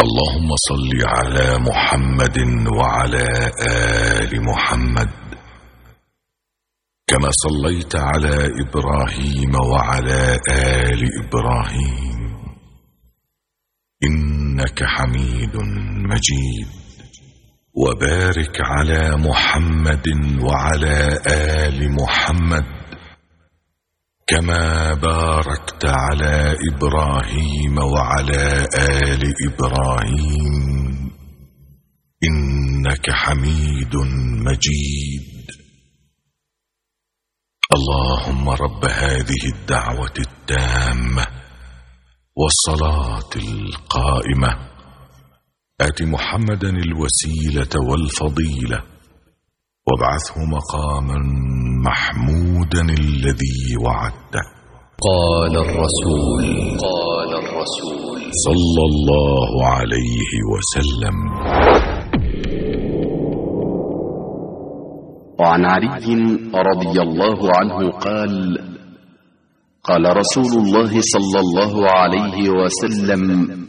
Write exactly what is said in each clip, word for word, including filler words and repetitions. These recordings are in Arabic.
اللهم صل على محمد وعلى آل محمد كما صليت على إبراهيم وعلى آل إبراهيم إنك حميد مجيد. وبارك على محمد وعلى آل محمد كما باركت على إبراهيم وعلى آل إبراهيم إنك حميد مجيد. اللهم رب هذه الدعوة التامة والصلاة القائمة آت محمدا الوسيلة والفضيلة وابعثه مقاما محمودا الذي وعدته. قال الرسول قال الرسول صلى الله عليه وسلم. وعن علي رضي الله عنه قال قال رسول الله صلى الله عليه وسلم: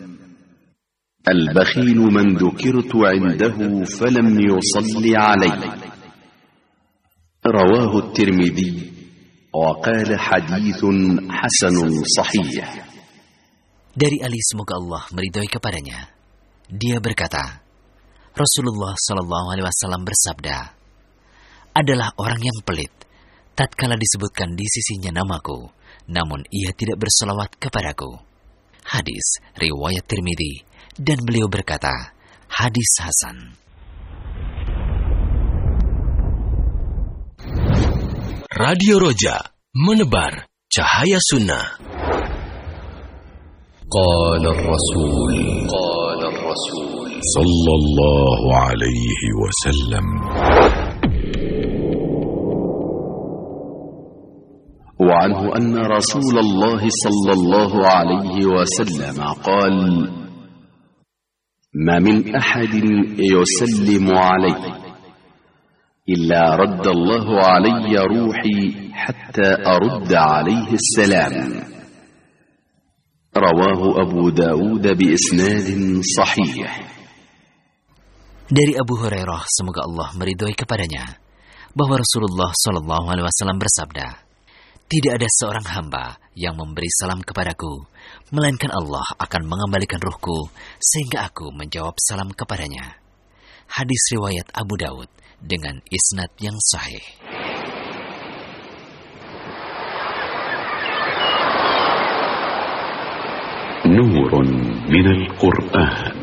البخيل من ذكرت عنده فلم يصل علي. رواه الترمذي وقال حديث حسن صحيح. Dari Ali, semoga Allah meridhoi kepadanya, dia berkata, Rasulullah Shallallahu Alaihi Wasallam bersabda, adalah orang yang pelit tatkala disebutkan di sisinya namaku, namun ia tidak berselawat kepadaku. Hadis riwayat Tirmidzi, dan beliau berkata, hadis hasan. Radio Roja, menebar cahaya sunnah. Qala ar-rasul qala ar-rasul sallallahu alaihi wasallam. وعنه أن رسول الله صلى الله عليه وسلم قال: ما من أحد يسلم علي إلا رد الله علي روحي حتى أرد عليه السلام. رواه أبو داود بإسناد صحيح. Dari Abu Hurairah, semoga Allah meridhoi kepadanya, bahwa Rasulullah Shallallahu Alaihi Wasallam bersabda, tidak ada seorang hamba yang memberi salam kepadaku, melainkan Allah akan mengembalikan ruhku sehingga aku menjawab salam kepadanya. Hadis riwayat Abu Daud dengan isnad yang sahih. Nurun minal Qur'an.